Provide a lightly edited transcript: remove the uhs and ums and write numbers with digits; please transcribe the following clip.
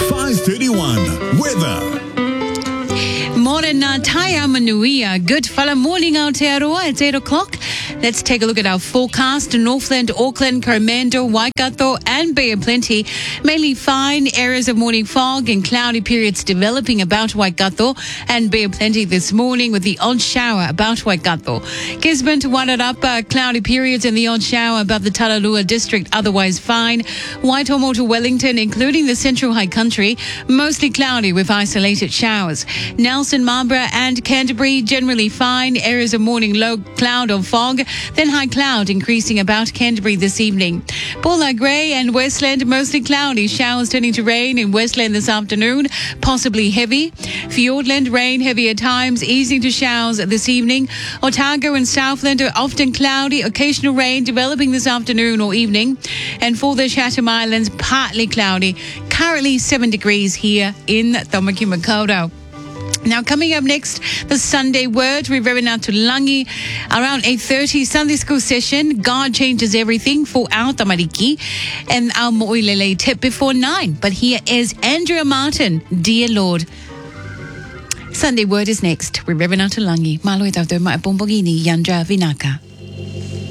5:31. Weather. Morning, Taya Manuia. Good fella morning, Aotearoa. It's 8 o'clock. Let's take a look at our forecast. Northland, Auckland, Coromandel, Waikato and Bay of Plenty. Mainly fine. Areas of morning fog and cloudy periods developing about Waikato and Bay of Plenty this morning with the odd shower about Waikato. Gisborne to Wairarapa, cloudy periods and the odd shower about the Talalua district, otherwise fine. Waitomo to Wellington, including the central high country, mostly cloudy with isolated showers. Nelson, Marlborough and Canterbury, generally fine. Areas of morning low cloud or fog, then high cloud increasing about Canterbury this evening. Bulla Grey and Westland, mostly cloudy. Showers turning to rain in Westland this afternoon, possibly heavy. Fiordland, rain heavy at times, easing to showers this evening. Otago and Southland are often cloudy, occasional rain developing this afternoon or evening. And for the Chatham Islands, partly cloudy. Currently 7 degrees here in Tamaki Makaurau. Now, coming up next, the Sunday Word. We're very now to Langi around 8:30. Sunday school session. God changes everything for our tamariki. And our mo'ilele tip before 9. But here is Andrea Martin, Dear Lord. Sunday Word is next. We're very now to Langi. Malo e tautou mai pompogini, Yandra Vinaka.